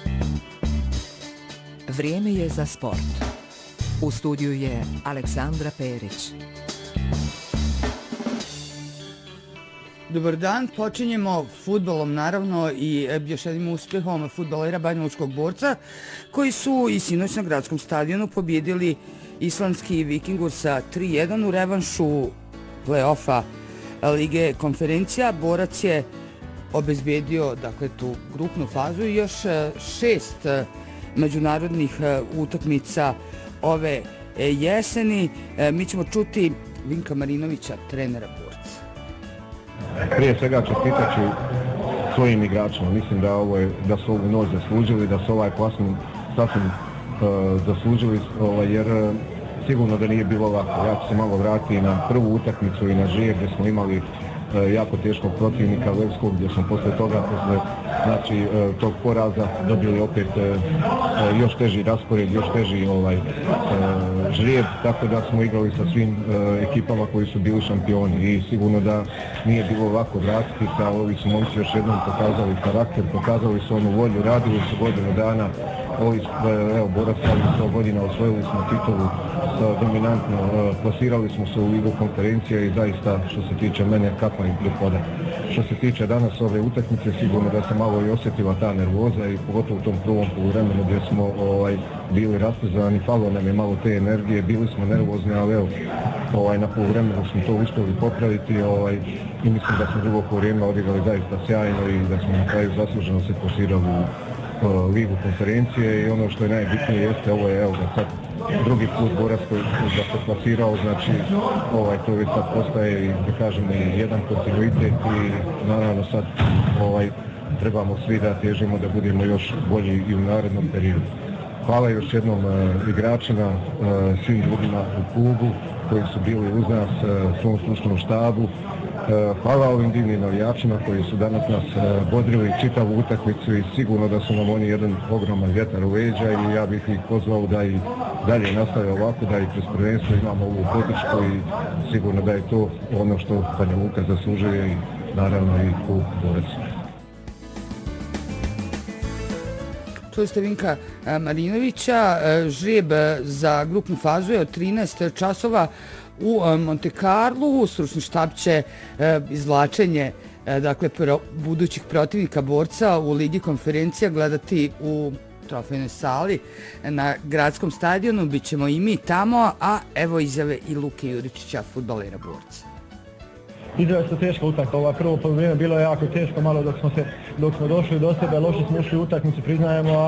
Vrijeme je za sport. U studiju je Aleksandra Perić. Dobar dan, počinjemo fudbalom naravno i još jednim uspjehom fudbalera Banjalučkog Borca koji su i sinoć na gradskom stadionu pobjedili islandski Vikingur sa 3-1 u revanšu play-offa Lige konferencija. Borac je obezbedio tu grupnu fazu i još 6 međunarodnih utakmica ove jeseni. Mi ćemo čuti Vinka Marinovića, trenera Borca. Prije svega čestitaću svojim igračima. Mislim da su ovu noć zaslužili, da su ovaj plasman sasvim zaslužili, jer sigurno da nije bilo lako. Ja ću se malo vratiti na prvu utakmicu i na Žije gdje smo imali jako teškog protivnika Levskog, gdje smo posle toga, tog poraza dobili opet još teži raspored, još teži žrijeb, tako da smo igrali sa svim ekipama koji su bili šampioni i sigurno da nije bilo lako vratiti se, ali ovi su momci još jednom pokazali karakter, pokazali su onu volju, radili su godinu dana. Evo, Borac radili 100 godina, osvojili smo titulu dominantno, plasirali smo se u Ligu konferencije i zaista, što se tiče mene, kakva im pripada. Što se tiče danas ove utakmice, sigurno da se malo i osjetila ta nervoza i pogotovo u tom prvom poluvremenu gdje smo bili rastezani, falo nam je malo te energije, bili smo nervozni, ali evo, na poluvremenu smo to uspjeli popraviti i mislim da smo drugo poluvreme odigrali zaista sjajno i da smo na kraju zasluženo se plasirali u Ligu konferencije i ono što je najbitnije jeste, ovo je sad drugi put Borac koji da se plasirao, znači to već sad postaje i da kažem i jedan kontinuitet i naravno sad trebamo svi da težimo da budemo još bolji i u narednom periodu. Hvala još jednom igračima, svim ljudima u klubu koji su bili uz nas, svom stručnom štabu. Hvala ovim divnim navijačima koji su danas nas bodrili čitavu utakmicu i sigurno da su nam oni jedan ogroman vjetar u leđa i ja bih ih pozvao da i dalje nastave ovako, da i kroz prvenstvo imamo ovu podršku i sigurno da je to ono što Banja Luka zaslužuje i naravno i klub Borac. Čuli ste Vinka Marinovića, žrijeb za grupnu fazu je od 13 časova u Monte Carlu. Stručni štab će izvlačenje budućih protivnika Borca u Ligi konferencija gledati u trofejnoj sali na gradskom stadionu. Bićemo i mi tamo, a evo izjave i Luke Juričića, fudbalera Borca. Izrazito teška utakmica. Prvo poluvreme bilo je jako teško, malo dok smo došli do sebe, loše smo ušli u utakmicu, priznajemo,